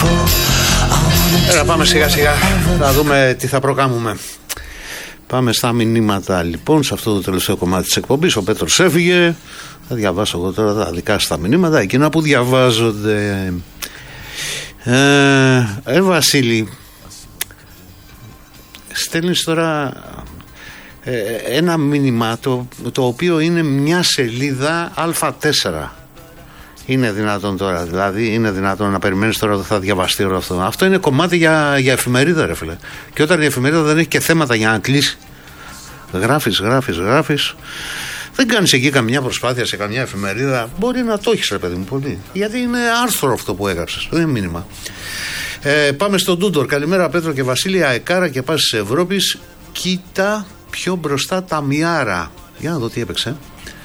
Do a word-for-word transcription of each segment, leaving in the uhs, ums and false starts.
Έλα, πάμε σιγά σιγά να δούμε τι θα προκάμουμε. Πάμε στα μηνύματα λοιπόν, σε αυτό το τελευταίο κομμάτι της εκπομπής. Ο Πέτρος έφυγε. Θα διαβάσω εγώ τώρα τα δικά στα μηνύματα, εκείνα που διαβάζονται. Ε, ε Βασίλη, στέλνεις τώρα ε, ένα μήνυμα το, το οποίο είναι μια σελίδα α τέσσερα. Είναι δυνατόν τώρα, δηλαδή είναι δυνατόν να περιμένεις τώρα ότι θα διαβαστεί όλο αυτό? Αυτό είναι κομμάτι για, για εφημερίδα, ρε φίλε. Και όταν η εφημερίδα δεν έχει και θέματα για να κλείσει, γράφεις, γράφεις, γράφεις. Δεν κάνεις εκεί καμιά προσπάθεια σε καμιά εφημερίδα. Μπορεί να το έχεις, ρε παιδί μου, πολύ. Γιατί είναι άρθρο αυτό που έγραψες, δεν είναι μήνυμα. Ε, πάμε στον Τούντορ. Καλημέρα Πέτρο και Βασίλη. Αεκάρα και πάση της Ευρώπης. Κοίτα πιο μπροστά τα Μιάρα. Για να δω τι έπαιξε.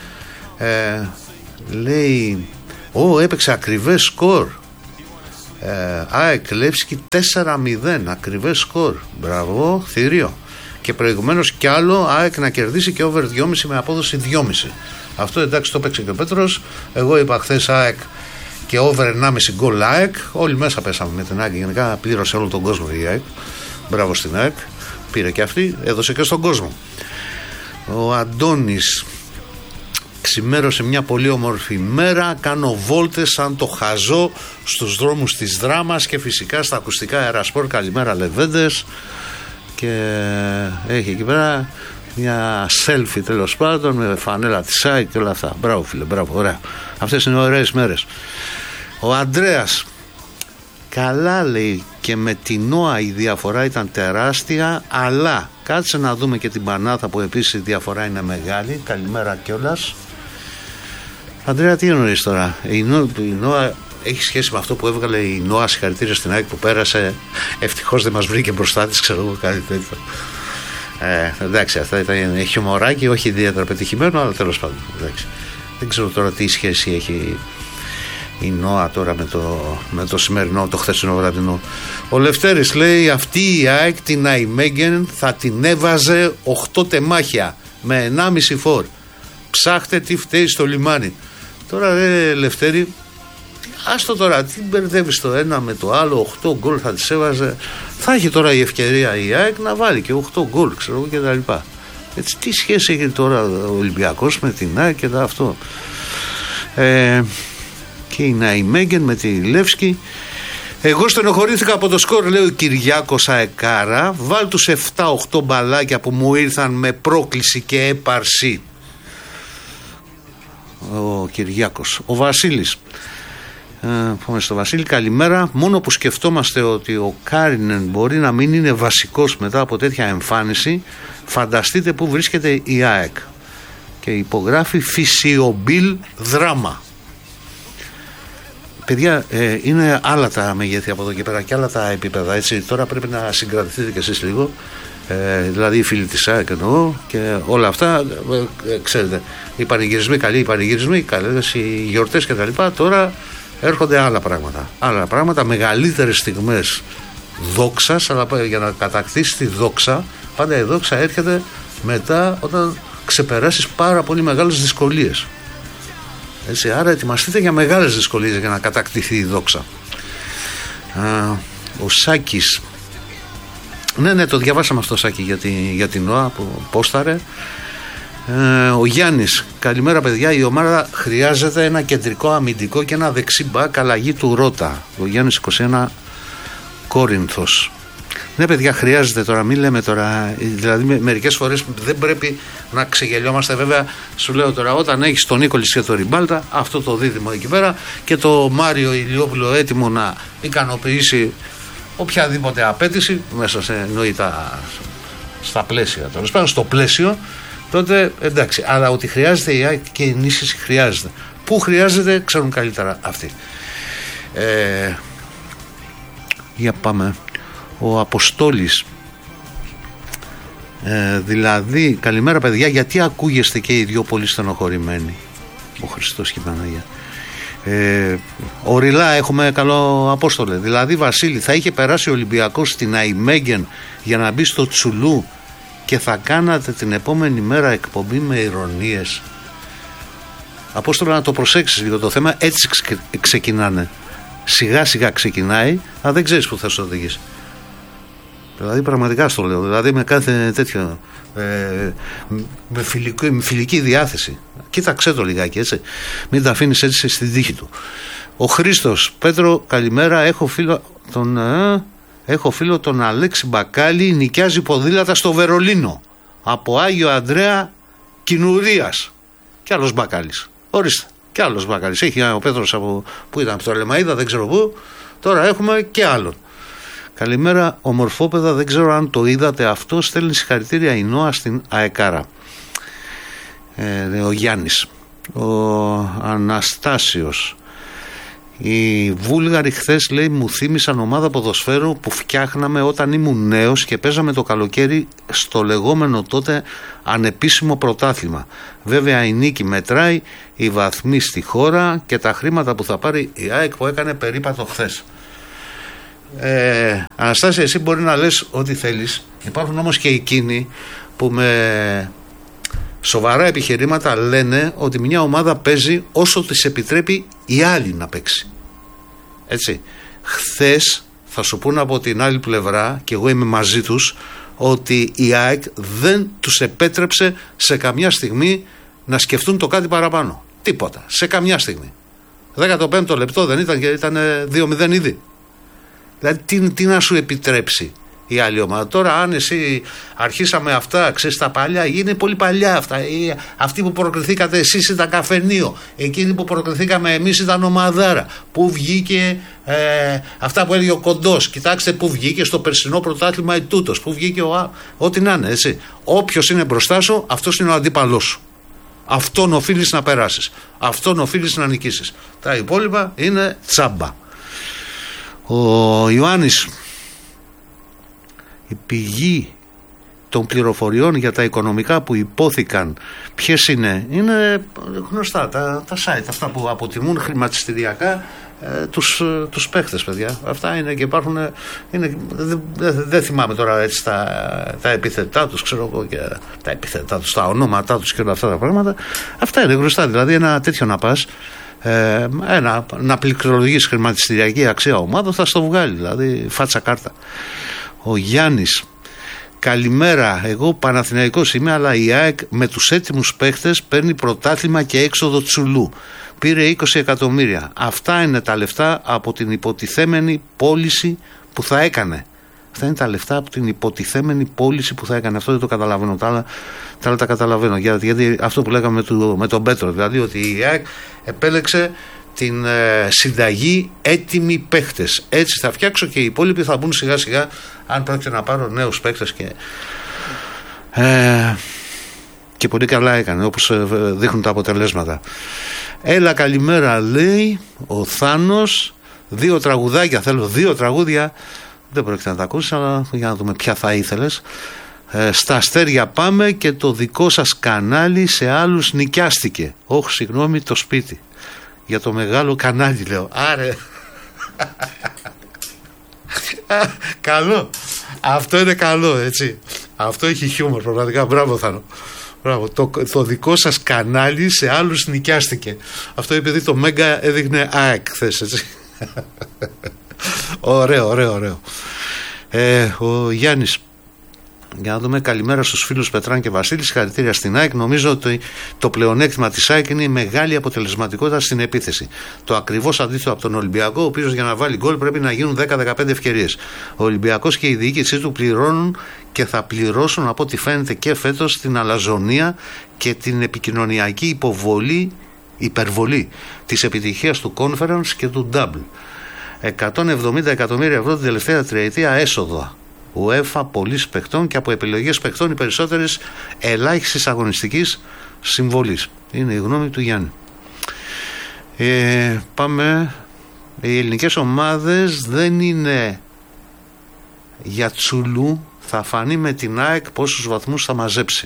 Ε, λέει... Ω, έπαιξε ακριβές σκορ. Ε, ΑΕΚ Λεύσκι τέσσερα μηδέν. Ακριβές σκορ. Μπράβο, θηρίο. Και προηγουμένως κι άλλο, ΑΕΚ να κερδίσει και over δυόμισι με απόδοση δυόμισι. Αυτό εντάξει το έπαιξε και ο Πέτρος. Εγώ είπα χθες ΑΕΚ και over ενάμισι γκολ ΑΕΚ. Όλοι μέσα πέσαμε με την ΑΕΚ. Γενικά πλήρωσε όλο τον κόσμο η ΑΕΚ. Μπράβο στην ΑΕΚ. Πήρε και αυτή, έδωσε και στον κόσμο. Ο Αντώνης. Ξημέρωσε μια πολύ όμορφη μέρα. Κάνω βόλτες σαν το χαζό στους δρόμους της Δράμας και φυσικά στα ακουστικά Αερασπορ. Καλημέρα Λεβέντες. Και έχει εκεί πέρα μια selfie τέλος πάντων με φανέλα της ΑΕΚ και όλα αυτά. Μπράβο φίλε, μπράβο, ωραία. Αυτές είναι ωραίες μέρες. Ο Ανδρέας. Καλά λέει, και με την ΝΟΑ η διαφορά ήταν τεράστια, αλλά κάτσε να δούμε και την Πανάθα που επίσης η διαφορά είναι μεγάλη. Καλημέρα κιόλας. Αντρέα, τι εννοείς τώρα? Η ΝΟΑ, η ΝΟΑ έχει σχέση με αυτό που έβγαλε η ΝΟΑ, συγχαρητήρια στην ΑΕΚ που πέρασε. Ευτυχώς δεν μας βρήκε μπροστά της, ξέρω εγώ, κάτι τέτοιο. Ε, εντάξει, αυτά ήταν χιουμοράκι, όχι ιδιαίτερα πετυχημένο, αλλά τέλος πάντων. Εντάξει. Δεν ξέρω τώρα τι σχέση έχει η ΝΟΑ τώρα με το, με το σημερινό, το χθεσινό βραδινό. Ο Λευτέρης λέει, αυτή η ΑΕΚ την Αϊμέγεν θα την έβαζε οκτώ τεμάχια με ενάμιση φορ. Ψάχτε τι φταίει στο λιμάνι. Τώρα ρε Λευτέρη, άστο τώρα, τι μπερδεύεις το ένα με το άλλο, οκτώ γκολ θα τις έβαζε. Θα έχει τώρα η ευκαιρία η ΑΕΚ να βάλει και οκτώ γκολ, ξέρω εγώ, και τα λοιπά. Έτσι, τι σχέση έχει τώρα ο Ολυμπιακός με την ΑΕΚ και τα αυτό. Ε, και η Ναϊμέγγεν με τη Λεύσκη. Εγώ στενοχωρήθηκα από το σκορ, λέει ο Κυριάκος Αεκάρα. Βάλ τους επτά οκτώ μπαλάκια που μου ήρθαν με πρόκληση και έπαρση. Ο Κυριάκος. Ο Βασίλης. Ε, πούμε στο Βασίλη, καλημέρα. Μόνο που σκεφτόμαστε ότι ο Κάρινεν μπορεί να μην είναι βασικός μετά από τέτοια εμφάνιση, φανταστείτε που βρίσκεται η ΑΕΚ. Και υπογράφει Φυσιομπίλ Δράμα. Παιδιά, ε, είναι άλλα τα μεγέθη από εδώ και πέρα και άλλα τα επίπεδα, έτσι. Τώρα πρέπει να συγκρατηθείτε κι εσείς λίγο. Ε, δηλαδή οι φίλοι της ΑΕΚ εννοώ και όλα αυτά, ε, ξέρετε, οι πανηγυρισμοί καλοί, οι πανηγυρισμοί καλές, οι γιορτές και τα λοιπά. Τώρα έρχονται άλλα πράγματα. Άλλα πράγματα, μεγαλύτερες στιγμές δόξας, αλλά για να κατακτήσει τη δόξα, πάντα η δόξα έρχεται μετά όταν ξεπεράσεις πάρα πολύ μεγάλες δυσκολίες. Έτσι, άρα ετοιμαστείτε για μεγάλες δυσκολίες για να κατακτηθεί η δόξα. Α, ο Σάκης. Ναι, ναι, το διαβάσαμε αυτό, Σάκη, για, τη, για την ΝΟΑ που πόσταρε. Ε, ο Γιάννης. Καλημέρα παιδιά, η ομάδα χρειάζεται ένα κεντρικό αμυντικό και ένα δεξί μπακ, αλλαγή του Ρώτα. Ο Γιάννης είκοσι ένα Κόρινθος. Ναι παιδιά, χρειάζεται τώρα, μην λέμε τώρα, δηλαδή μερικές φορές δεν πρέπει να ξεγελιόμαστε. Βέβαια σου λέω τώρα, όταν έχεις τον Νίκολης και τον Ριμπάλτα, αυτό το δίδυμο εκεί πέρα, και το Μάριο Ηλιόπουλο έτοιμο να ικανοποιήσει οποιαδήποτε απέτηση μέσα σε, εννοεί τα, στα πλαίσια, τέλος πάντων στο πλαίσιο, τότε εντάξει. Αλλά ότι χρειάζεται η ΑΕΚ και η ενίσχυση χρειάζεται. Πού χρειάζεται ξέρουν καλύτερα αυτοί. Ε, για πάμε. Ο Αποστόλης. Ε, δηλαδή, καλημέρα παιδιά, γιατί ακούγεστε και οι δυο πολύ στενοχωρημένοι? Ο Χριστός και η Παναγία. Ε, οριλά έχουμε, καλό Απόστολε. Δηλαδή Βασίλη, θα είχε περάσει ο Ολυμπιακός στην Αϊμέγγεν για να μπει στο Τσουλού και θα κάνατε την επόμενη μέρα εκπομπή με ειρωνίες? Απόστολε, να το προσέξεις λίγο το θέμα, έτσι ξεκινάνε σιγά σιγά ξεκινάει, αλλά δεν ξέρεις που θα σου οδηγήσει. Δηλαδή πραγματικά στο λέω, δηλαδή με κάθε τέτοιο ε, με, φιλική, με φιλική διάθεση. Κοίταξε το λιγάκι, έτσι, μην τα αφήνεις έτσι στην τύχη του. Ο Χρήστος, Πέτρο, καλημέρα, έχω φίλο τον, ε, έχω φίλο τον Αλέξη Μπακάλι, νοικιάζει ποδήλατα στο Βερολίνο, από Άγιο Ανδρέα Κινουρίας. Κι άλλος Μπακάλης, ορίστε, κι άλλος Μπακάλης. Έχει ο Πέτρος από, που ήταν από το Λεμαΐδα, δεν ξέρω πού, τώρα έχουμε και άλλον. Καλημέρα ομορφόπεδα, δεν ξέρω αν το είδατε αυτό, στέλνει συγχαρητήρια η Νόα στην ΑΕΚΑΡΑ. Ε, ο Γιάννης, ο Αναστάσιος. Οι Βούλγαροι χθες, λέει, μου θύμισαν ομάδα ποδοσφαίρου που φτιάχναμε όταν ήμουν νέος και παίζαμε το καλοκαίρι στο λεγόμενο τότε ανεπίσημο πρωτάθλημα. Βέβαια η νίκη μετράει, οι βαθμοί στη χώρα και τα χρήματα που θα πάρει η ΑΕΚ που έκανε περίπατο χθες. Ε, Αναστάσια, εσύ μπορεί να λες ό,τι θέλεις, υπάρχουν όμως και εκείνοι που με σοβαρά επιχειρήματα λένε ότι μια ομάδα παίζει όσο της επιτρέπει η άλλη να παίξει. Έτσι. Χθες θα σου πούνε από την άλλη πλευρά, και εγώ είμαι μαζί τους, ότι η ΑΕΚ δεν τους επέτρεψε σε καμιά στιγμή να σκεφτούν το κάτι παραπάνω. Τίποτα. Σε καμιά στιγμή. δέκατο πέμπτο λεπτό δεν ήταν και ήταν δύο μηδέν ήδη. Δηλαδή τι, τι να σου επιτρέψει η άλλη ομάδα. Τώρα αν εσύ αρχίσαμε αυτά, ξέρεις, τα παλιά, είναι πολύ παλιά αυτά. Αυτοί που προκριθήκατε εσείς ήταν καφενείο, εκείνοι που προκριθήκαμε εμείς ήταν ομαδάρα. Πού βγήκε ε, αυτά που έλεγε ο Κοντός, κοιτάξτε πού βγήκε στο περσινό πρωτάθλημα ετούτος, πού βγήκε ο, ό,τι να είναι, έτσι. Όποιος είναι μπροστά σου, αυτός είναι ο αντίπαλός σου. Αυτόν οφείλεις να περάσεις, αυτόν οφείλεις να νικήσεις. Τα υπόλοιπα είναι τσάμπα. Ο Ιωάννης, η πηγή των πληροφοριών για τα οικονομικά που υπόθηκαν, ποιες είναι? Είναι γνωστά τα, τα site αυτά που αποτιμούν χρηματιστηριακά ε, τους, τους παίχτες, παιδιά. Αυτά είναι και υπάρχουν, είναι, δεν δε, δε θυμάμαι τώρα έτσι τα, τα επιθετά τους, ξέρω εγώ, και τα επιθετά τους, τα ονόματά τους και όλα αυτά τα πράγματα. Αυτά είναι γνωστά, δηλαδή ένα τέτοιο να πας, Ε, ένα, να πληκτρολογείς χρηματιστηριακή αξία ομάδα θα στο βγάλει, δηλαδή φάτσα κάρτα. Ο Γιάννης, καλημέρα, εγώ Παναθηναϊκός είμαι, αλλά η ΑΕΚ με τους έτοιμους παίχτες παίρνει πρωτάθλημα και έξοδο τσουλού, πήρε είκοσι εκατομμύρια. Αυτά είναι τα λεφτά από την υποτιθέμενη πώληση που θα έκανε. Αυτά είναι τα λεφτά από την υποτιθέμενη πώληση που θα έκανε. Αυτό δεν το καταλαβαίνω. Τα άλλα τα, άλλα τα καταλαβαίνω. Γιατί, γιατί αυτό που λέγαμε με, το, με τον Πέτρο. Δηλαδή ότι η ΑΕΚ επέλεξε την ε, συνταγή έτοιμοι παίχτες. Έτσι θα φτιάξω και οι υπόλοιποι θα μπουν σιγά σιγά, αν πρόκειται να πάρω νέους παίχτες. Και, ε, και πολύ καλά έκανε, όπως δείχνουν τα αποτελέσματα. Έλα καλημέρα, λέει ο Θάνος. Δύο τραγουδάκια θέλω, δύο τραγούδια. Δεν πρόκειται να τα ακούσεις, αλλά για να δούμε ποια θα ήθελες. Ε, στα αστέρια πάμε και το δικό σας κανάλι σε άλλους νοικιάστηκε. Όχι, συγγνώμη, το σπίτι. Για το μεγάλο κανάλι λέω. Άρε. Καλό. Αυτό είναι καλό, έτσι. Αυτό έχει χιούμορ, πραγματικά. Μπράβο, Θάνο. Μπράβο. Το, το δικό σας κανάλι σε άλλους νοικιάστηκε. Αυτό επειδή το Μέγκα έδειχνε ΑΕΚ χθες, έτσι. Ωραίο, ωραίο, ωραίο. Ε, ο Γιάννης, για να δούμε, καλημέρα στους φίλους Πετράν και Βασίλη. Συγχαρητήρια στην ΑΕΚ. Νομίζω ότι το πλεονέκτημα της ΑΕΚ είναι η μεγάλη αποτελεσματικότητα στην επίθεση. Το ακριβώς αντίθετο από τον Ολυμπιακό, ο οποίος για να βάλει γκολ πρέπει να γίνουν δέκα με δεκαπέντε ευκαιρίες. Ο Ολυμπιακός και η διοίκησή του πληρώνουν και θα πληρώσουν, από ό,τι φαίνεται, και φέτος την αλαζονία και την επικοινωνιακή υποβολή, υπερβολή της επιτυχίας του Conference και του Double. εκατόν εβδομήντα εκατομμύρια ευρώ την τελευταία τριετία έσοδα. UEFA, πωλήσεις παιχτών και από επιλογές παιχτών οι περισσότερες ελάχιστης αγωνιστικής συμβολής. Είναι η γνώμη του Γιάννη. Ε, πάμε. Οι ελληνικές ομάδες δεν είναι για τσουλού. Θα φανεί με την ΑΕΚ πόσους βαθμούς θα μαζέψει.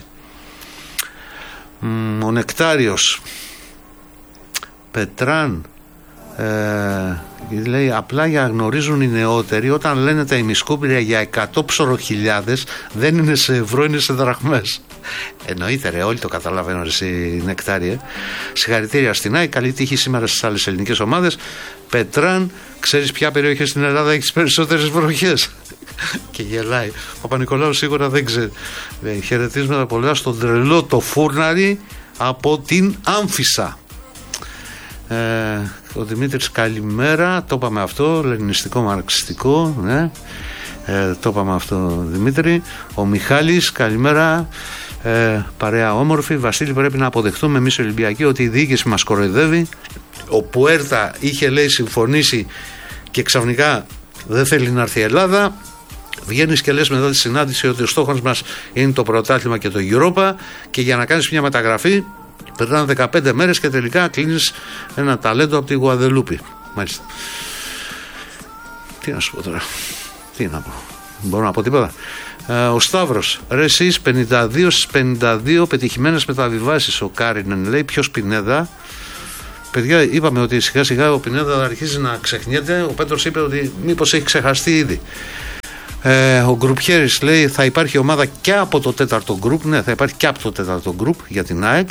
Ο Νεκτάριος, Πετράν, Ε, λέει απλά για να γνωρίζουν οι νεότεροι, όταν λένε τα ημισκόπηρια για εκατό ψωροχιλιάδες δεν είναι σε ευρώ, είναι σε δραχμές. Εννοείται ρε, όλοι το καταλαβαίνουν ρε εσύ νεκτάριε. Συγχαρητήρια στην ΑΕΚ, καλή τύχη σήμερα στις άλλες ελληνικές ομάδες. Πετράν, ξέρεις ποια περιοχή στην Ελλάδα έχει τις περισσότερες βροχές? Και γελάει. Ο Παπα-Νικολάου σίγουρα δεν ξέρει. Χαιρετίσματα πολλά στον τρελό το Φούρναρη από την Άμφισσα. Ε, ο Δημήτρης καλημέρα, το είπαμε αυτό, λενινιστικό μαρξιστικό, ναι. Ε, το είπαμε αυτό Δημήτρη. Ο Μιχάλης καλημέρα, ε, παρέα όμορφη. Βασίλη, πρέπει να αποδεχτούμε εμείς οι Ολυμπιακοί ότι η διοίκηση μας κοροϊδεύει. Ο Πουέρτα είχε λέει συμφωνήσει και ξαφνικά δεν θέλει να έρθει η Ελλάδα. Βγαίνεις και λες μετά τη συνάντηση ότι ο στόχος μας είναι το πρωτάθλημα και το Europa, και για να κάνεις μια μεταγραφή περνάνε δεκαπέντε μέρες και τελικά κλείνεις ένα ταλέντο από τη Γουαδελούπη. Μάλιστα. Τι να σου πω τώρα, τι να πω, μπορώ να πω τίποτα. Ε, ο Σταύρος, ρε εσείς πενήντα δύο στις πενήντα δύο πετυχημένες μεταβιβάσεις. Ο Κάρινεν λέει, ποιος Πινέδα? Παιδιά, είπαμε ότι σιγά σιγά ο Πινέδα αρχίζει να ξεχνιέται. Ο Πέτρος είπε ότι μήπως έχει ξεχαστεί ήδη. Ε, ο Γκρουπιέρης λέει, θα υπάρχει ομάδα και από το τέταρτο γκρουπ. Ναι, θα υπάρχει και από το τέταρτο γκρουπ για την ΑΕΚ.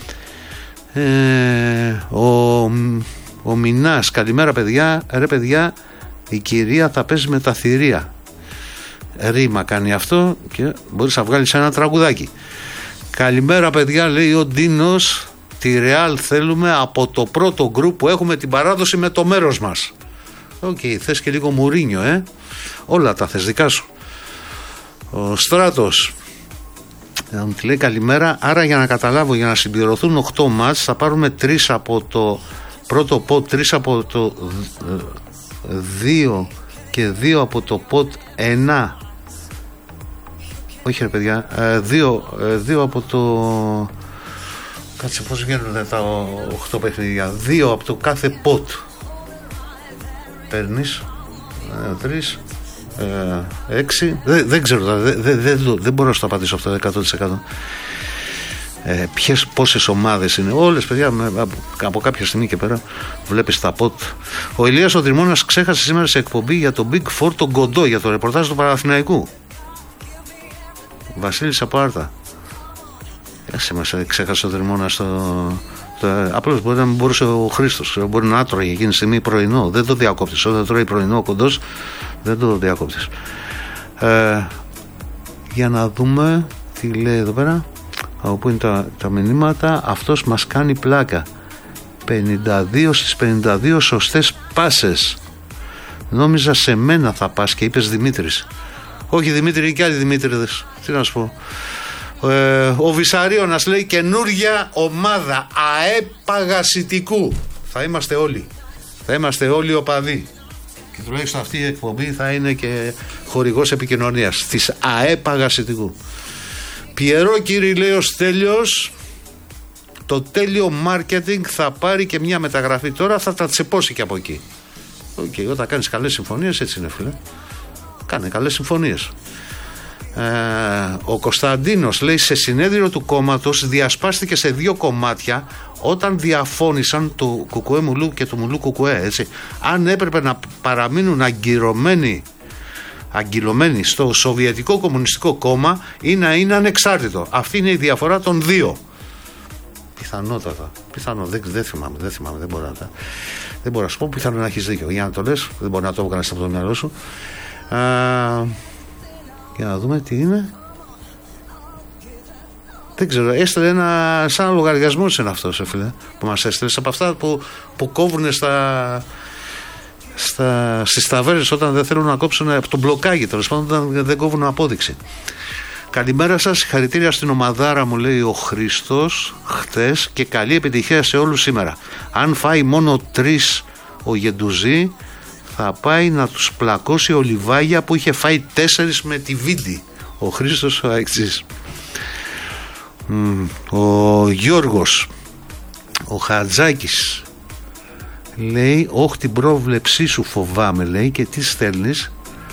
Ε, ο, ο Μινάς, καλημέρα παιδιά. Ρε παιδιά, η κυρία θα παίζει με τα θηρία. Ρήμα κάνει αυτό και μπορείς να βγάλεις ένα τραγουδάκι. Καλημέρα παιδιά, λέει ο Ντίνος. Τη Ρεάλ θέλουμε από το πρώτο γκρουπ που έχουμε την παράδοση με το μέρος μας. Οκ, okay, θες και λίγο Μουρίνιο, ε. Όλα τα θες δικά σου. Ο Στράτος μου τη λέει καλημέρα. Άρα για να καταλάβω, για να συμπληρωθούν οκτώ μάτς θα πάρουμε τρεις από το πρώτο ποτ, τρεις από το δύο και δύο από το ποτ ένα. Όχι ρε παιδιά, δύο, δύο από το... Κάτσε πώς βγαίνουν τα οκτώ παιχνίδια. Δύο από το κάθε ποτ παίρνεις, τρεις, έξι, δεν, δεν ξέρω, δεν, δεν, δεν, δεν μπορώ να στο απαντήσω αυτό εκατό τοις εκατό. Ε, ποιες, πόσες ομάδες είναι, όλες παιδιά, με, από, από κάποια στιγμή και πέρα βλέπεις τα ποτ. Ο Ηλίας ο Τριμώνας ξέχασε σήμερα σε εκπομπή για το Big Four τον Κοντό, για το ρεπορτάζ του Παναθηναϊκού. Βασίλης από Άρτα. Έσε μας, ξέχασε ο Τριμώνας το... Απλώς μπορεί να μην μπορούσε ο Χρήστος, μπορεί να άτρωγε εκείνη τη στιγμή πρωινό. Δεν το διακόπτεις. Όταν τρώει πρωινό ο Κοντός, δεν το διακόπτεις. Ε, για να δούμε τι λέει εδώ πέρα. Από πού είναι τα, τα μηνύματα. Αυτός μας κάνει πλάκα. πενήντα δύο στις πενήντα δύο σωστές πάσες. Νόμιζα σε μένα θα πας και είπες Δημήτρης. Όχι Δημήτρη, και άλλοι Δημήτρηδες. Τι να σου πω. Ε, ο Βυσαρίωνας λέει καινούρια ομάδα ΑΕΠ Παγασιτικού. Θα είμαστε όλοι. Θα είμαστε όλοι οπαδοί. Και τουλάχιστον αυτή η εκπομπή θα είναι και χορηγός επικοινωνίας της ΑΕΠ Παγασιτικού. Πιερό κύριε, λέει ο Στέλιος, το τέλειο marketing θα πάρει και μια μεταγραφή τώρα, θα τα τσεπώσει και από εκεί. Okay, όταν κάνεις καλές συμφωνίες, έτσι είναι φίλε. Κάνε καλές συμφωνίες. Ε, ο Κωνσταντίνος λέει σε συνέδριο του κόμματος διασπάστηκε σε δύο κομμάτια όταν διαφώνησαν το Κουκουέ Μουλού και το Μουλού Κουκουέ, έτσι. Αν έπρεπε να παραμείνουν αγκυρωμένοι αγκυλωμένοι στο Σοβιετικό Κομμουνιστικό Κόμμα ή να είναι ανεξάρτητο. Αυτή είναι η διαφορά των δύο. Πιθανότατα. Πιθανό. Δεν, δεν θυμάμαι. Δεν θυμάμαι. Δεν μπορώ να, δεν μπορώ να σου πω. Πιθανό να έχεις δίκιο. Για να το λες, δεν μπορεί να το έκανες από το μυαλό σου. Α, για να δούμε τι είναι. Δεν ξέρω. Έστειλε ένα. Σαν λογαριασμό είναι αυτό, σε φίλε. Που μας έστειλε. Από αυτά που, που κόβουν στα. Στα, στις ταβέρνες όταν δεν θέλουν να κόψουν από τον μπλοκάκι, τέλος πάντων όταν δεν κόβουν απόδειξη. Καλημέρα σας, συγχαρητήρια στην ομαδάρα μου, λέει ο Χρήστος χτες, και καλή επιτυχία σε όλους σήμερα. Αν φάει μόνο τρεις ο Γεντουζή, θα πάει να τους πλακώσει ο Λιβάγια που είχε φάει τέσσερις με τη Βίντι. Ο Χρήστος ο Αεξής. Ο Γιώργος, ο Χατζάκης λέει, όχι την πρόβλεψή σου φοβάμαι, λέει, και τι στέλνεις,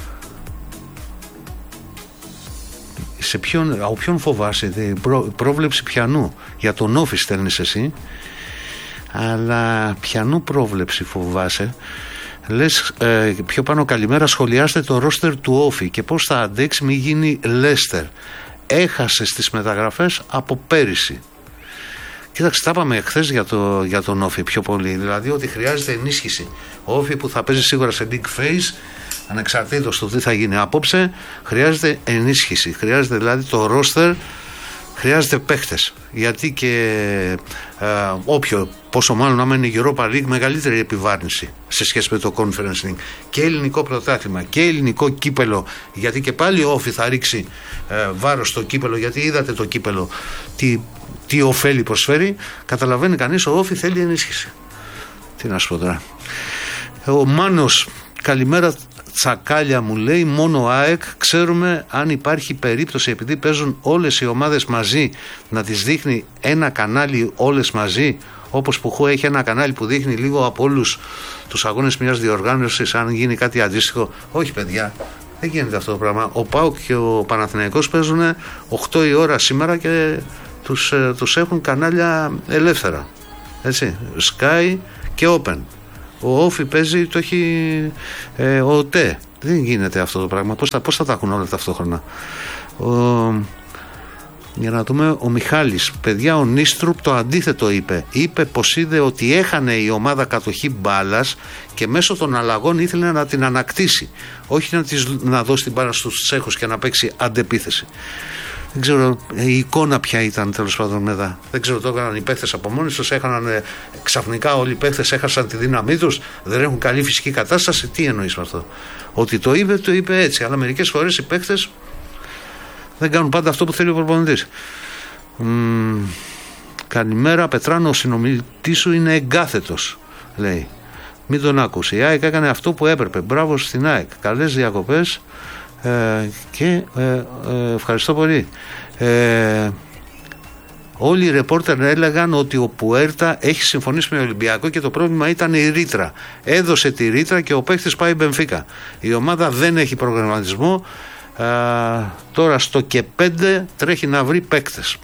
σε ποιον, από ποιον φοβάσαι, πρό, πρόβλεψη πιανού, για τον Όφη στέλνεις εσύ. Αλλά πιανού πρόβλεψη φοβάσαι? Λες ε, πιο πάνω, καλημέρα, σχολιάστε το ρόστερ του Όφη και πώς θα αντέξει μη γίνει Λέστερ. Έχασε στις μεταγραφές από πέρυσι. Κοίταξε, τα είπαμε χθες για, το, για τον Όφη πιο πολύ. Δηλαδή ότι χρειάζεται ενίσχυση. Ο Όφη που θα παίζει σίγουρα σε big face, ανεξαρτήτως του τι θα γίνει απόψε, χρειάζεται ενίσχυση. Χρειάζεται δηλαδή το ρόστερ, χρειάζεται παίχτες. Γιατί και ε, όποιο, πόσο μάλλον άμα είναι η Europa League, μεγαλύτερη επιβάρυνση σε σχέση με το Conference League. Και ελληνικό πρωτάθλημα και ελληνικό κύπελο. Γιατί και πάλι ο Όφη θα ρίξει ε, βάρος στο κύπελο. Γιατί είδατε το κύπελο τι, τι ωφέλη προσφέρει. Καταλαβαίνει κανείς, ο Όφη θέλει ενίσχυση. Τι να σου πω τώρα. Ο Μάνος, καλημέρα. Τσακάλια μου λέει, μόνο ΑΕΚ. Ξέρουμε αν υπάρχει περίπτωση, επειδή παίζουν όλες οι ομάδες μαζί, να τις δείχνει ένα κανάλι όλες μαζί, όπως που έχω έχει ένα κανάλι που δείχνει λίγο από όλους τους αγώνες μιας διοργάνωσης, αν γίνει κάτι αντίστοιχο? Όχι παιδιά, δεν γίνεται αυτό το πράγμα. Ο ΠΑΟΚ και ο Παναθηναϊκός παίζουν οκτώ η ώρα σήμερα και τους, τους έχουν κανάλια ελεύθερα, έτσι, Sky και Open. Ο Όφη παίζει, το έχει ε, ο ΤΕ. Δεν γίνεται αυτό το πράγμα. Πώς θα, πώς θα τα έχουν όλα ταυτόχρονα? Ο, για να δούμε, ο Μιχάλης. Παιδιά, ο Νίστρουπ το αντίθετο είπε. Είπε πως είδε ότι έχανε η ομάδα κατοχή μπάλας και μέσω των αλλαγών ήθελε να την ανακτήσει. Όχι να, τις, να δώσει την μπάλα στους Τσέχους και να παίξει αντεπίθεση. Δεν ξέρω η εικόνα ποια ήταν τέλος πάντων μετά. Δεν ξέρω, το έκαναν οι παίχτες από μόνοι τους. Έχαναν ξαφνικά όλοι οι παίχτες, έχασαν τη δύναμή τους. Δεν έχουν καλή φυσική κατάσταση. Τι εννοείς με αυτό? Ότι το είπε, το είπε έτσι. Αλλά μερικές φορές οι παίχτες δεν κάνουν πάντα αυτό που θέλει ο προπονητής. Μ, καλημέρα, Πετράνο. Ο συνομιλητής σου είναι εγκάθετος, λέει. Μην τον άκουσε. Η ΑΕΚ έκανε αυτό που έπρεπε. Μπράβο στην ΑΕΚ. Καλές διακοπές. Ε, και ε, ε, ευχαριστώ πολύ. Ε, όλοι οι ρεπόρτερ έλεγαν ότι ο Πουέρτα έχει συμφωνήσει με τον Ολυμπιακό και το πρόβλημα ήταν η ρήτρα. Έδωσε τη ρήτρα και ο παίχτης πάει Μπενφίκα. Η ομάδα δεν έχει προγραμματισμό. Ε, τώρα στο και πέντε τρέχει να βρει παίκτες.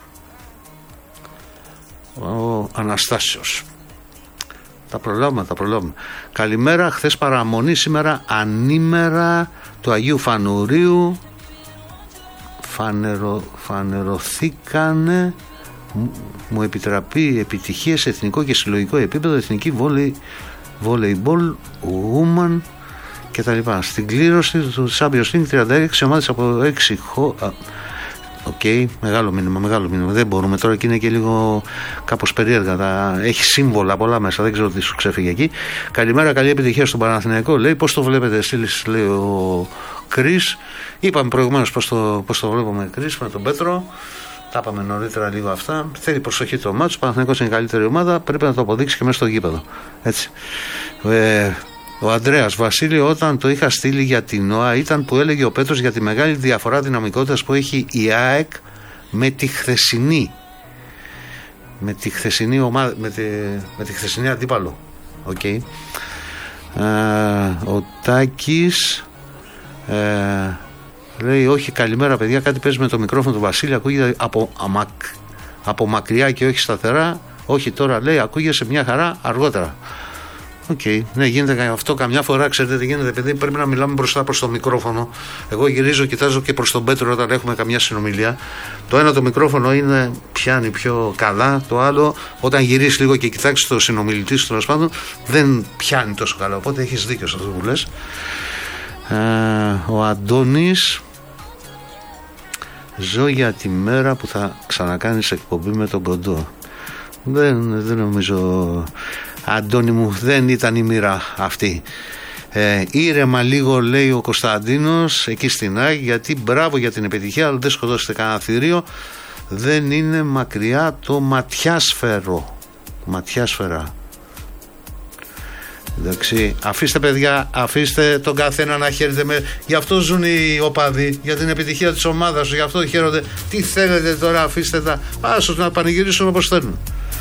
Ο Αναστάσιος. Τα προλάβουμε, τα προλάβουμε. Καλημέρα, χθες παραμονή, σήμερα ανήμερα του Αγίου Φανουρίου. Φανερο, φανερωθήκανε, μου επιτραπεί επιτυχία σε εθνικό και συλλογικό επίπεδο, εθνική βόλεϊ, βόλεϊμπολ, woman και τα λοιπά. Στην κλήρωση του Champions League τριάντα έξι ομάδες από έξι χώρες. Οκ, okay, μεγάλο μήνυμα, μεγάλο μήνυμα. Δεν μπορούμε τώρα και είναι και λίγο κάπως περίεργα. Τα... Έχει σύμβολα πολλά μέσα, δεν ξέρω τι σου ξέφυγε εκεί. Καλημέρα, καλή επιτυχία στον Παναθηναϊκό. Λέει, πώς το βλέπετε εσείς, λέει ο Κρίς. Είπαμε προηγουμένως πώς το, πώς το βλέπουμε, Κρίς, με τον Πέτρο. Τα είπαμε νωρίτερα λίγο αυτά. Θέλει προσοχή το μάτσο. Ο Παναθηναϊκός είναι η καλύτερη ομάδα. Πρέπει να το αποδείξει και μέσα στο γήπεδο. Έτσι. Ε, Ο Ανδρέας, Βασίλη, όταν το είχα στείλει για την ΟΑ, ήταν που έλεγε ο Πέτρος για τη μεγάλη διαφορά δυναμικότητας που έχει η ΑΕΚ με τη χθεσινή. Με τη χθεσινή ομάδα, με τη, με τη χθεσινή αντίπαλο. Οκ. Okay. Ο Τάκης ε, λέει, όχι, καλημέρα παιδιά, κάτι παίζει με το μικρόφωνο του Βασίλη, ακούγεται από, αμακ, από μακριά και όχι σταθερά. Όχι τώρα, λέει, ακούγεται μια χαρά αργότερα. Οκ, okay. Ναι, γίνεται αυτό καμιά φορά, ξέρετε τι γίνεται, επειδή πρέπει να μιλάμε μπροστά προς το μικρόφωνο. Εγώ γυρίζω, κοιτάζω και προς τον Πέτρο όταν έχουμε καμιά συνομιλία. Το ένα το μικρόφωνο είναι, πιάνει πιο καλά, το άλλο όταν γυρίσει λίγο και κοιτάξει το συνομιλητή σου, τέλος πάντων, δεν πιάνει τόσο καλά. Οπότε έχεις δίκιο σε αυτό που λες. Ε, ο Αντώνης, ζω για τη μέρα που θα ξανακάνεις εκπομπή με τον Κοντό. Δεν, δεν νομίζω, Αντώνη μου, δεν ήταν η μοίρα αυτή. Ε, ήρεμα λίγο, λέει ο Κωνσταντίνος εκεί στην ΑΕΚ, γιατί μπράβο για την επιτυχία, αλλά δεν σκοτώσετε κανένα θηρίο. Δεν είναι μακριά το ματιάσφαιρο. Ματιάσφαιρα. Εντάξει, αφήστε παιδιά, αφήστε τον καθένα να χαίρεται με. Γι' αυτό ζουν οι οπαδοί, για την επιτυχία της ομάδας σου, γι' αυτό χαίρονται. Τι θέλετε τώρα, αφήστε τα. Άσως να πανηγυρίσουν όπως θέλουν.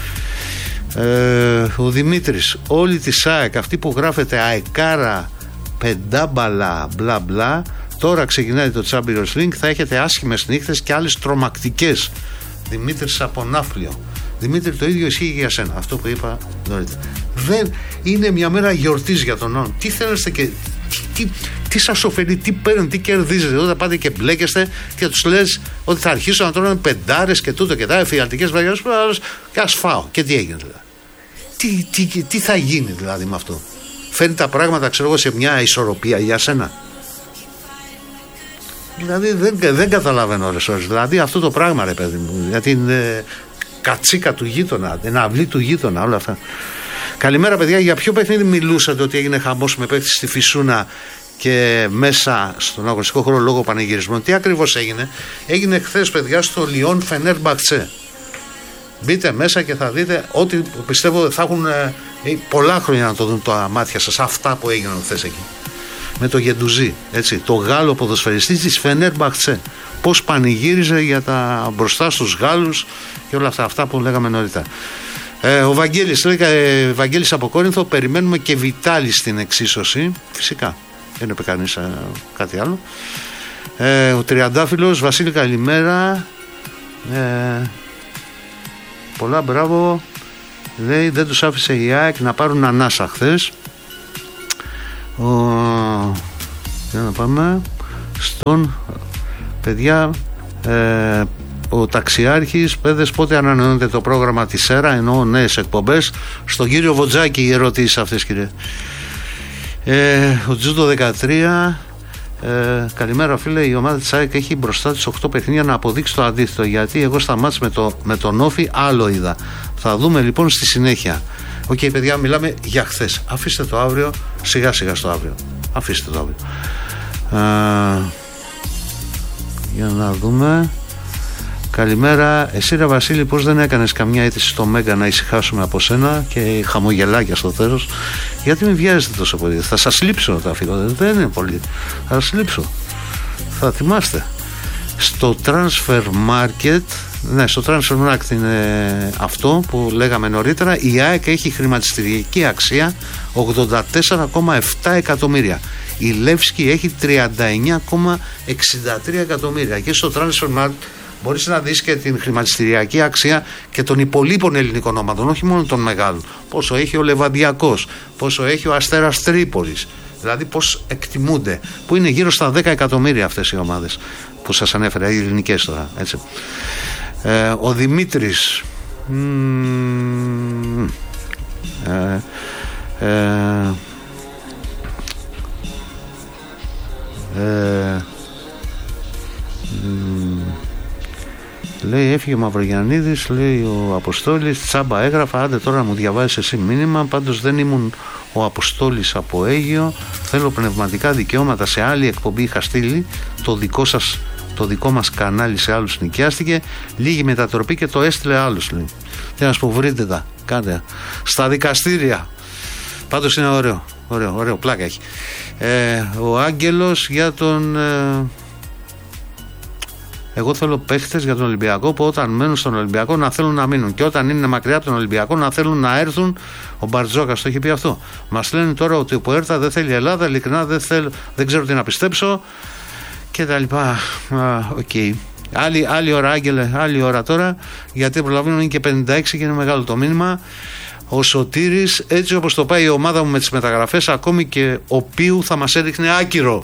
Ε, ο Δημήτρης, όλη τη ΣΑΕΚ, αυτή που γράφεται αεκάρα πεντάμπαλα μπλα μπλα, τώρα ξεκινάει το Champions League, θα έχετε άσχημες νύχτες και άλλες τρομακτικές. Δημήτρης από Ναύπλιο. Δημήτρη, το ίδιο ισχύει και για σένα. Αυτό που είπα νωρίτερα. Δεν είναι μια μέρα γιορτής για τον άλλον. Τι θέλετε και. Τι, τι σας ωφελεί, τι παίρνουν, τι κερδίζετε όταν πάτε και μπλέκεστε και τους λες ότι θα αρχίσω να τρώνε πεντάρες και τούτο και τα εφιαλτικές βαγιές και ας φάω. Και τι έγινε δηλαδή. Τι, τι, τι θα γίνει δηλαδή με αυτό. Φέρνει τα πράγματα, ξέρω εγώ, σε μια ισορροπία για σένα. Δηλαδή δεν, δεν καταλαβαίνω ώρες ώρες. Δηλαδή αυτό το πράγμα, ρε παιδί μου, για την ε, κατσίκα του γείτονα, την αυλή του γείτονα, όλα αυτά. Καλημέρα, παιδιά. Για ποιο παιχνίδι μιλούσατε ότι έγινε χαμός με παίχτη στη Φυσούνα και μέσα στον αγωνιστικό χώρο λόγω πανηγυρισμών? Τι ακριβώς έγινε? Έγινε χθες, παιδιά, στο Λιόν Φενέρμπαχτσε. Μπείτε μέσα και θα δείτε ότι πιστεύω θα έχουν ε, πολλά χρόνια να το δουν τα μάτια σας αυτά που έγιναν χθες εκεί. Με το Γεντουζί, έτσι, το Γάλλο ποδοσφαιριστή της Φενέρμπαχτσε. Πώς πανηγύριζε για τα μπροστά στους Γάλλους και όλα αυτά, αυτά που λέγαμε νωρίτερα. Ε, ο Βαγγέλης λέει, ε, Βαγγέλης από Κόρινθο, περιμένουμε και Βιτάλη στην εξίσωση. Φυσικά, δεν είπε κανείς ε, κάτι άλλο. Ε, ο Τριαντάφυλλος, Βασίλη, καλημέρα. Ε, πολλά μπράβο. Λέει, δεν τους άφησε η ΑΕΚ να πάρουν ανάσα χθες. Ο, για να πάμε στον, παιδιά, ε, ο ταξιάρχης, παιδες, πότε ανανεώνεται το πρόγραμμα της ΕΡΑ, εννοώ νέες εκπομπές? Στον κύριο Βοτζάκη οι ερωτήσεις αυτές, κύριε. Ε, ο Τζούντο δεκατρία, ε, καλημέρα φίλε, η ομάδα της ΑΕΚ έχει μπροστά της οκτώ παιχνίδια να αποδείξει το αντίθετο, γιατί εγώ στα μάτς με, το, με τον Όφη άλλο είδα. Θα δούμε λοιπόν στη συνέχεια. Οκ, okay, παιδιά, μιλάμε για χθες. Αφήστε το αύριο, σιγά σιγά στο αύριο. Αφήστε το αύριο. Ε, για να δούμε. Καλημέρα. Εσύ, ρε Βασίλη, πώς δεν έκανες καμιά αίτηση στο Μέγκα να ησυχάσουμε από σένα και χαμογελάκια στο τέλος? Γιατί με βιάζετε τόσο πολύ? Θα σας λείψω τα φύλλα. Δεν είναι πολύ. Θα σας λείψω. Θα θυμάστε. Στο Transfer Market, ναι, στο Transfer Market είναι αυτό που λέγαμε νωρίτερα. Η ΑΕΚ έχει χρηματιστηριακή αξία ογδόντα τέσσερα κόμμα επτά εκατομμύρια. Η Λεύσκη έχει τριάντα εννιά κόμμα εξήντα τρία εκατομμύρια. Και στο Transfer Market μπορείς να δεις και την χρηματιστηριακή αξία και των υπολείπων ελληνικών ομάδων, όχι μόνο των μεγάλων. Πόσο έχει ο Λεβαντιακός, πόσο έχει ο Αστέρας Τρίπολης. Δηλαδή πώς εκτιμούνται, που είναι γύρω στα δέκα εκατομμύρια αυτές οι ομάδες που σας ανέφερα, οι ελληνικές τώρα, έτσι. Ε, ο Δημήτρης μ, ε, ε, ε, μ, λέει, έφυγε ο Μαυρογιαννίδης, λέει ο Αποστόλης, τσάμπα έγραφα, άντε τώρα μου διαβάζεις εσύ μήνυμα, πάντως δεν ήμουν ο Αποστόλης από Αίγιο, θέλω πνευματικά δικαιώματα, σε άλλη εκπομπή είχα στείλει, το δικό σας, το δικό μας κανάλι σε άλλους νοικιάστηκε, λίγη μετατροπή και το έστειλε άλλους, λέει. Τι να σου πω, βρείτε τα, κάντε στα δικαστήρια. Πάντως είναι ωραίο, ωραίο, ωραίο, πλάκα έχει. Ε, ο Άγγελος για τον... Ε, εγώ θέλω παίχτες για τον Ολυμπιακό που όταν μένουν στον Ολυμπιακό να θέλουν να μείνουν και όταν είναι μακριά από τον Ολυμπιακό να θέλουν να έρθουν. Ο Μπαρτζόκας το έχει πει αυτό. Μας λένε τώρα ότι ο Πουέρτα δεν θέλει Ελλάδα, ειλικρινά δεν, θέλ, δεν ξέρω τι να πιστέψω και τα λοιπά. Οκ. Okay. Άλλη, άλλη ώρα, Άγγελε, άλλη ώρα τώρα, γιατί προλαβαίνουν είναι και πενήντα έξι και είναι μεγάλο το μήνυμα. Ο Σωτήρης, έτσι όπως το πάει η ομάδα μου με τις μεταγραφές, ακόμη και ο Πίου θα μας έδειχνε άκυρο.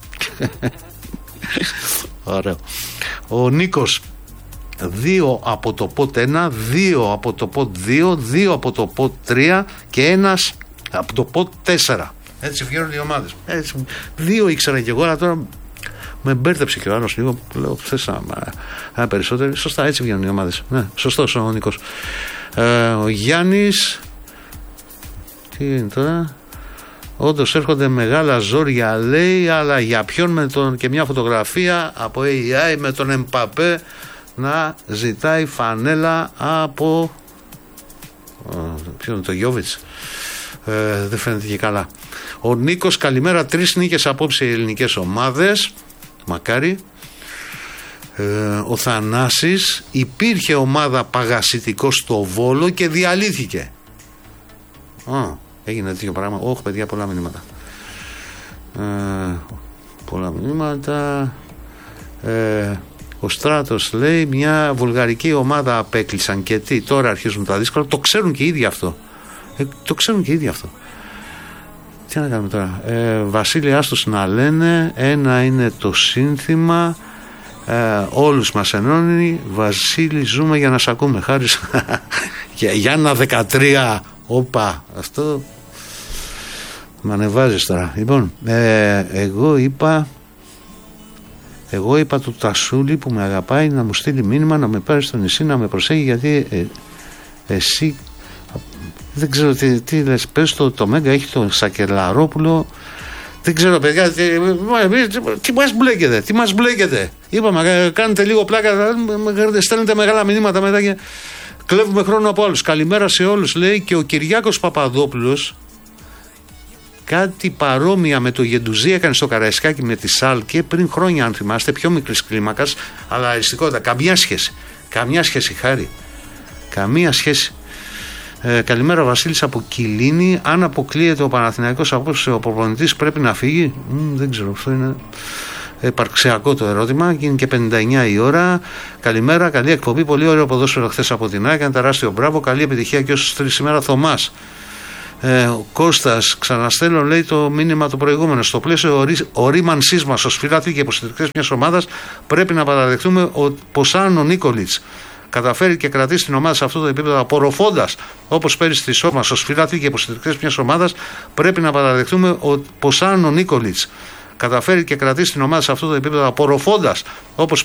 Ωραίο. Ο Νίκος, δύο από το πότ ένα, δύο από το πότ δύο, δύο από το πότ τρία και ένας από το πότ τέσσερα. Έτσι βγαίνουν οι ομάδες. Έτσι, δύο ήξερα και εγώ, αλλά τώρα με μπέρδεψε και ο άλλος λίγο. Λέω, θες να περισσότερο. Σωστά, έτσι βγαίνουν οι ομάδες. Ναι, σωστός ο Νίκος. Ε, ο Γιάννης, τι είναι τώρα? Όντως έρχονται μεγάλα ζόρια, λέει, αλλά για ποιον? Με τον, και μια φωτογραφία από έι άι με τον Εμπαπέ να ζητάει φανέλα από ε, ποιον είναι το Γιόβιτς, ε, δεν φαίνεται και καλά. Ο Νίκος, καλημέρα, τρεις νίκες απόψε οι ελληνικές ομάδες, μακάρι. ε, Ο Θανάσης, υπήρχε ομάδα Παγασιτικό στο Βόλο και διαλύθηκε. Α, έγινε τέτοιο πράγμα. Όχι, παιδιά, πολλά μηνύματα. Ε, πολλά μηνύματα. Ε, Ο Στράτος λέει μια βουλγαρική ομάδα απέκλεισαν και τι, τώρα αρχίζουν τα δύσκολα. Το ξέρουν και οι ίδιοι αυτό. Ε, το ξέρουν και οι ίδιοι αυτό. Τι να κάνουμε τώρα. Ε, Βασίλη, άστος να λένε, ένα είναι το σύνθημα, ε, όλους μας ενώνει. Βασίλη, ζούμε για να σ' ακούμε. Χάρη για, για ένα δεκατρία. Όπα, αυτό με ανεβάζεις τώρα. Λοιπόν, ε, εγώ είπα εγώ είπα του Τασούλη που με αγαπάει να μου στείλει μήνυμα, να με πάρει στο νησί, να με προσέχει, γιατί ε, εσύ δεν ξέρω τι, τι λες, πες το, το Μέγκα έχει το Σακελαρόπουλο, δεν ξέρω παιδιά, τι, τι μας μπλέκετε, τι μας μπλέκετε. Είπαμε, κάνετε λίγο πλάκα, στέλνετε μεγάλα μηνύματα μετά και κλέβουμε χρόνο από άλλους. Καλημέρα σε όλους, λέει και ο Κυριάκος Παπαδόπουλος. Κάτι παρόμοια με το Γεντουζί έκανε στο Καραϊσκάκι με τη Σάλκε πριν χρόνια, αν θυμάστε, πιο μικρής κλίμακας, αλλά αριστικότητα. Καμία σχέση. Καμιά σχέση, Χάρη. Καμία σχέση. Ε, καλημέρα, Βασίλης από Κιλίνη. Αν αποκλείεται ο Παναθηναϊκός απόψε, ο προπονητής πρέπει να φύγει. Μ, δεν ξέρω, αυτό είναι επαρξιακό το ερώτημα. Και είναι και πενήντα εννιά η ώρα. Καλημέρα, καλή εκπομπή. Πολύ ωραίο ποδόσφαιρο χθες από την ΑΕΚ. Ένα τεράστιο μπράβο. Καλή επιτυχία και όσους τρεις σήμερα. Θωμάς. Ε, ο Κώστας, ξαναστέλνω, λέει το μήνυμα το προηγούμενο. Στο πλαίσιο ορίμαν σύσμα ως φιλάθλοι και υποστηρικτές μιας ομάδας, πρέπει να παραδεχτούμε πως αν ο Νίκολιτς καταφέρει και κρατήσει την ομάδα σε αυτό το επίπεδο, απορροφώντας όπως πέρυσι τη Σώμα ως φιλάθλοι και υποστηρικτές μιας ομάδας, πρέπει να παραδεχτούμε πως αν ο Νίκολιτς καταφέρει και κρατήσει την ομάδα σε αυτό το επίπεδο, απορροφώντας όπως